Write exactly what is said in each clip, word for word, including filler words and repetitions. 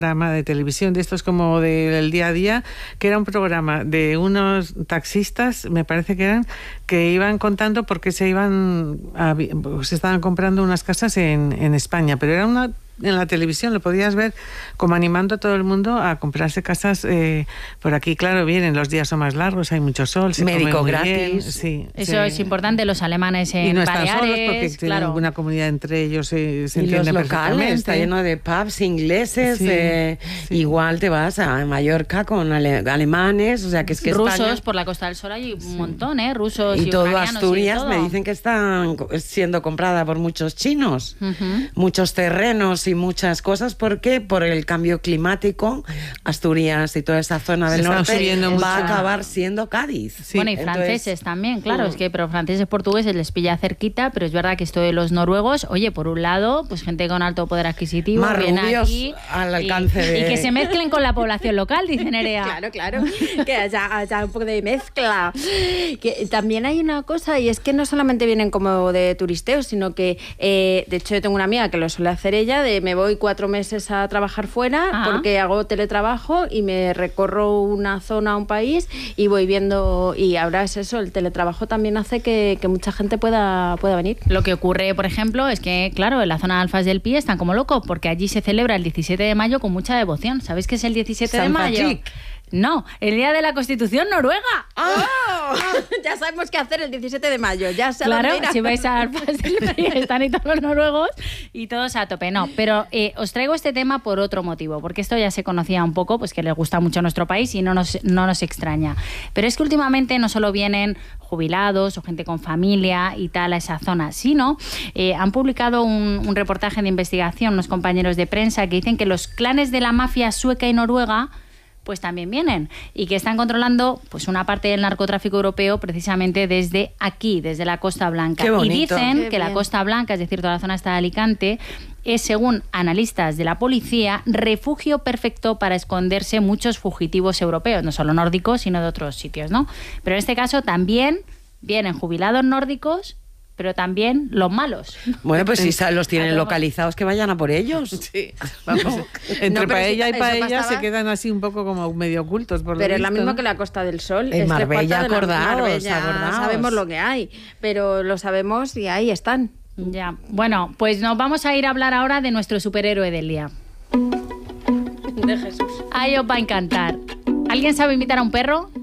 programa de televisión de estos como del día a día, que era un programa de unos taxistas, me parece que eran, que iban contando por qué se iban a, se estaban comprando unas casas en, en España, pero era una en la televisión, lo podías ver como animando a todo el mundo a comprarse casas eh, por aquí. Claro, vienen, los días son más largos, hay mucho sol, se médico come muy gratis. Bien, sí, eso sí. Es importante, los alemanes en y no están Baleares, solos porque claro. tienen una comunidad entre ellos, se, se y entiende los locales, está lleno de pubs ingleses, sí, eh, sí. igual te vas a Mallorca con ale alemanes, o sea que es que rusos España, por la Costa del Sol hay un sí. montón, ¿eh? Rusos y, y todo y Asturias todo. me dicen que están siendo comprada por muchos chinos, Uh-huh. muchos terrenos y muchas cosas. ¿Por qué? Por el cambio climático, Asturias y toda esa zona del Se norte va mucho. a acabar siendo Cádiz. Sí. Bueno, y Entonces, franceses también, claro, mm. es que pero franceses, portugueses les pilla cerquita, pero es verdad que esto de los noruegos, oye, por un lado, pues gente con alto poder adquisitivo, más viene rubios aquí al alcance y, de... y que se mezclen con la población local, dice Nerea. Claro, claro, que haya, haya un poco de mezcla. Que también hay una cosa, y es que no solamente vienen como de turisteos, sino que, eh, de hecho, yo tengo una amiga que lo suele hacer ella, de me voy cuatro meses a trabajar fuera, Ajá. porque hago teletrabajo y me recorro una zona, un país, y voy viendo, y ahora es eso, el teletrabajo también hace que, que mucha gente pueda, pueda venir. Lo que ocurre, por ejemplo, es que, claro, en la zona de Alfas del Pi están como locos, porque allí se celebra el diecisiete de mayo con mucha devoción. ¿Sabéis qué es el diecisiete de San mayo? Patrick. No, el día de la Constitución noruega. ¡Oh! Ya sabemos qué hacer el diecisiete de mayo. Ya sé Claro, dónde ir a- si vais a Alfas del Pi están y todos los noruegos y todos a tope. No, pero eh, os traigo este tema por otro motivo, porque esto ya se conocía un poco, pues que les gusta mucho nuestro país y no nos, no nos extraña. Pero es que últimamente no solo vienen jubilados o gente con familia y tal a esa zona, sino eh, han publicado un, un reportaje de investigación, unos compañeros de prensa, que dicen que los clanes de la mafia sueca y noruega pues también vienen y que están controlando pues una parte del narcotráfico europeo precisamente desde aquí, desde la Costa Blanca. Qué y bonito. dicen Qué que la bien. Costa Blanca, es decir, toda la zona esta de Alicante, es, según analistas de la policía, refugio perfecto para esconderse muchos fugitivos europeos, no solo nórdicos, sino de otros sitios, ¿no? Pero en este caso también vienen jubilados nórdicos, pero también los malos. Bueno, pues si los A tienen todo. localizados, que vayan a por ellos. Sí, vamos, entre No, pero paella sí, y eso paella pasaba- se quedan así un poco como medio ocultos por lo Pero es la visto, misma ¿no? que la Costa del Sol. En Es tres Marbella, cuartas de la- acordaos, Marbella, acordaos. sabemos lo que hay, pero lo sabemos y ahí están. Ya, bueno, pues nos vamos a ir a hablar ahora de nuestro superhéroe del día. De Jesús. Ahí os va a encantar. ¿Alguien sabe imitar a un perro?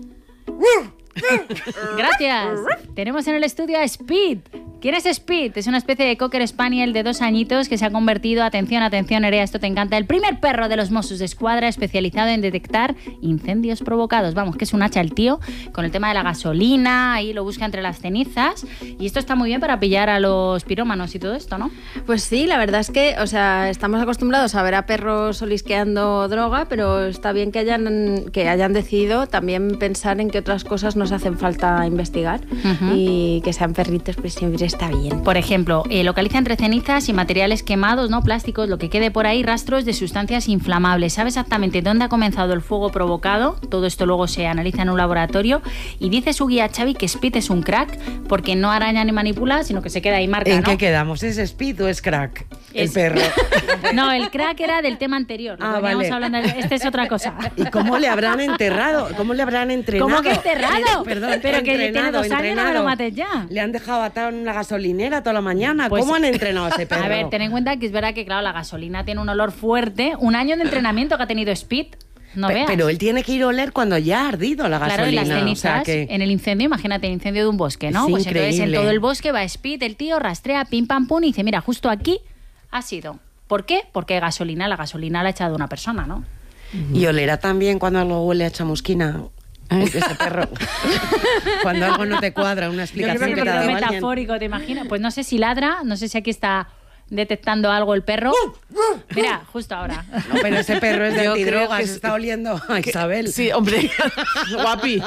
Gracias. Tenemos en el estudio a Speed. ¿Quién es Speed? Es una especie de Cocker Spaniel de dos añitos que se ha convertido, atención, atención, Nerea, esto te encanta, el primer perro de los Mossos de Escuadra especializado en detectar incendios provocados. Vamos, que es un hacha el tío, con el tema de la gasolina, ahí lo busca entre las cenizas. Y esto está muy bien para pillar a los pirómanos y todo esto, ¿no? Pues sí, la verdad es que, o sea, estamos acostumbrados a ver a perros olisqueando droga, pero está bien que hayan, que hayan decidido también pensar en qué otras cosas nos hacen falta investigar. Ujú. Y que sean perritos, pues siempre está bien. Por ejemplo, eh, localiza entre cenizas y materiales quemados, no plásticos, lo que quede por ahí, rastros de sustancias inflamables. Sabe exactamente dónde ha comenzado el fuego provocado. Todo esto luego se analiza en un laboratorio. Y dice su guía Xavi que Speed es un crack porque no araña ni manipula, sino que se queda ahí marca, ¿En ¿no? qué quedamos? ¿Es Speed o es Crack? Es- El perro. No, el crack era del tema anterior. Lo Ah, que veníamos vale. hablando, este es otra cosa. ¿Y cómo le habrán enterrado? ¿Cómo le habrán entrenado? ¿Cómo que enterrado? Perdón, Pero que entrenado, tiene dos años, no me lo entrenado. mates ya. Le han dejado atado en una gasolinera toda la mañana. Pues- ¿Cómo han entrenado a ese perro? A ver, ten en cuenta que es verdad que, claro, la gasolina tiene un olor fuerte. Un año de entrenamiento que ha tenido Speed. No Pe- veas. Pero él tiene que ir a oler cuando ya ha ardido la Claro, en gasolina. las cenizas, o sea que... en el incendio, imagínate, el incendio de un bosque, ¿no? Es Pues entonces en increíble. todo el bosque va Speed, el tío rastrea, pim pam pum, y dice, mira, justo aquí ha sido. ¿Por qué? Porque gasolina, la gasolina la ha echado una persona, ¿no? Y olerá también cuando algo huele a chamusquina. Ese perro. Cuando algo no te cuadra, una explicación Sí, que te ha pero dado alguien. metafórico, ¿te imaginas? Pues no sé si ladra, no sé si aquí está detectando algo el perro. Mira, justo ahora. No, pero ese perro es de Yo creo antidrogas, que es- está oliendo a Isabel. Sí, hombre, guapi.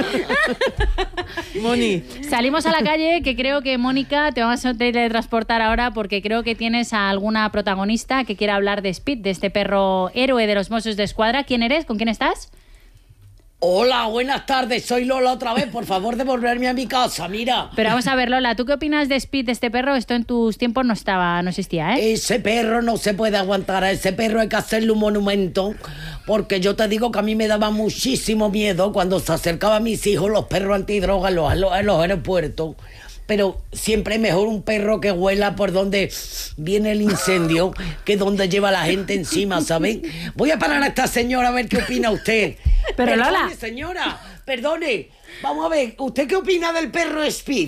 Moni. Salimos a la calle, que creo que, Mónica, te vamos a teletransportar ahora porque creo que tienes a alguna protagonista que quiera hablar de Speed, de este perro héroe de los Mossos de Escuadra. ¿Quién eres? ¿Con quién estás? Hola, buenas tardes, soy Lola otra vez, por favor devolverme a mi casa, mira. Pero vamos a ver, Lola, ¿tú qué opinas de Speed, de este perro? Esto en tus tiempos no estaba, no existía, ¿eh? Ese perro no se puede aguantar, a ese perro hay que hacerle un monumento, porque yo te digo que a mí me daba muchísimo miedo cuando se acercaban a mis hijos los perros antidrogas en los, en los, en los aeropuertos. Pero siempre es mejor un perro que huela por donde viene el incendio que donde lleva la gente encima, ¿saben? Voy a parar a esta señora a ver qué opina usted. Pero perdone, Lola... señora, perdone. Vamos a ver, ¿usted qué opina del perro Speed?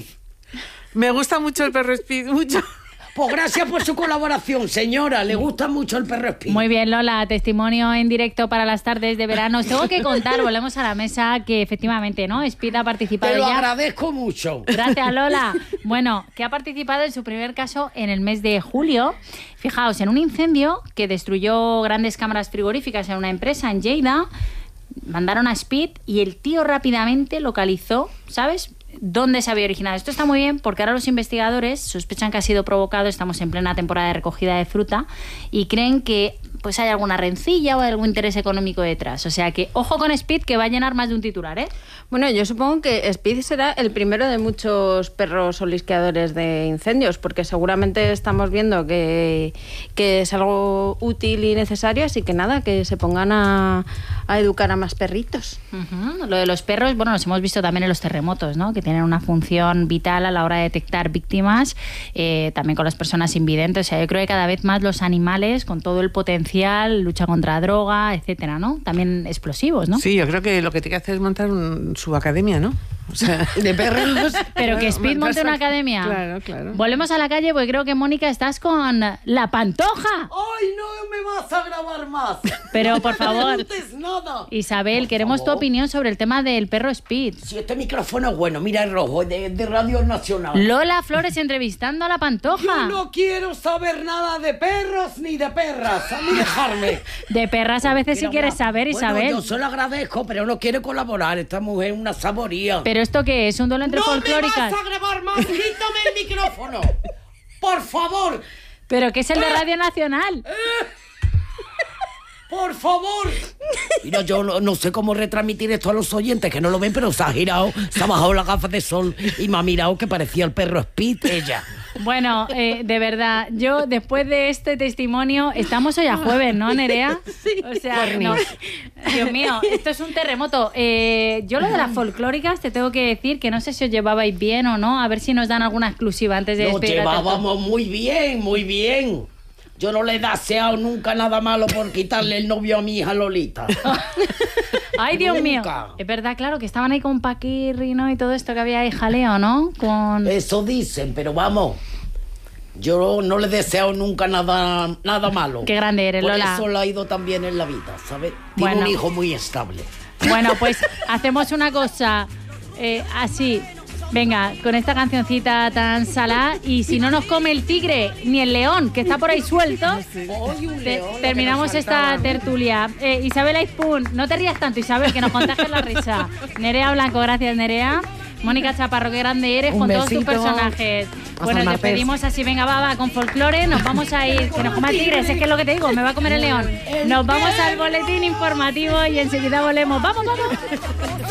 Me gusta mucho el perro Speed, mucho. Pues gracias por su colaboración, señora. Le gusta mucho el perro Speed. Muy bien, Lola. Testimonio en directo para las tardes de verano. Os tengo que contar, volvemos a la mesa, que efectivamente, ¿no? Speed ha participado Te lo ya. agradezco mucho. Gracias, Lola. Bueno, que ha participado en su primer caso en el mes de julio. Fijaos, en un incendio que destruyó grandes cámaras frigoríficas en una empresa en Lleida. Mandaron a Speed y el tío rápidamente localizó, ¿sabes?, dónde se había originado. Esto está muy bien porque ahora los investigadores sospechan que ha sido provocado, estamos en plena temporada de recogida de fruta, y creen que pues hay alguna rencilla o algún interés económico detrás. O sea que ojo con Speed, que va a llenar más de un titular, ¿eh? Bueno, yo supongo que Speed será el primero de muchos perros olisqueadores de incendios, porque seguramente estamos viendo que, que es algo útil y necesario, así que nada, que se pongan a, a educar a más perritos. Uh-huh. Lo de los perros, bueno, los hemos visto también en los terremotos, ¿no? Que tienen una función vital a la hora de detectar víctimas, eh, también con las personas invidentes. O sea, yo creo que cada vez más los animales, con todo el potencial, lucha contra droga, etcétera, ¿no? También explosivos, ¿no? Sí, yo creo que lo que tiene que hacer es montar un, su academia, ¿no? O sea, de perros. Pero que Speed monte una academia. Claro, claro. Volvemos a la calle porque creo que, Mónica, estás con La Pantoja. ¡Ay, no me vas a grabar más! Pero, por favor, No nada. Isabel, Por queremos favor. tu opinión sobre el tema del perro Speed. Si este micrófono es bueno, mira el rojo, es de, de Radio Nacional. Lola Flores entrevistando a La Pantoja. Yo no quiero saber nada de perros ni de perras. A mí dejarme. De perras a veces sí Quiero quieres hablar. saber, Bueno, Isabel. yo se lo agradezco, pero no quiero colaborar. Esta mujer es una saboría. ¿Pero esto qué es? ¿Un duelo entre ¡No folclóricas? me vas a grabar más! ¡Quítame el micrófono! ¡Por favor! ¿Pero qué es el de Radio Nacional? ¡Por favor! Mira, yo no, no sé cómo retransmitir esto a los oyentes, que no lo ven, pero se ha girado, se ha bajado las gafas de sol y me ha mirado que parecía el perro Speed, ella. Bueno, eh, de verdad, yo después de este testimonio, estamos hoy a jueves, ¿no, Nerea? Sí. O sea, no, Dios mío, esto es un terremoto. Eh, yo lo de las folclóricas te tengo que decir que no sé si os llevabais bien o no, a ver si nos dan alguna exclusiva antes de Nos despedir a Tato. llevábamos muy bien, muy bien. Yo no le he deseado nunca nada malo por quitarle el novio a mi hija Lolita. Ay, Dios mío. Nunca. Es verdad, claro, que estaban ahí con Paquirri, ¿no? Y todo esto que había ahí jaleo, ¿no? Con... Eso dicen, pero vamos, yo no le he deseado nunca nada, nada malo. Qué grande eres, por Lola. Eso le ha ido tan bien en la vida, ¿sabes? Tiene Bueno. un hijo muy estable. Bueno, pues hacemos una cosa eh, así. Venga, con esta cancioncita tan salada, y si no nos come el tigre ni el león, que está por ahí suelto, Hoy un te- león, lo que terminamos nos esta faltaba. tertulia. Eh, Isabel Aizpún, no te rías tanto, Isabel, que nos contagias la risa. Nerea Blanco, gracias, Nerea. Mónica Chaparro, qué grande eres Un con todos tus besito. personajes. Hasta Bueno, el nos martes. despedimos así, venga, va, va, con folclore, nos vamos a ir, que nos coma el tigre, si es que es lo que te digo, me va a comer el león. Nos vamos al boletín informativo y enseguida volvemos. ¡Vamos, vamos!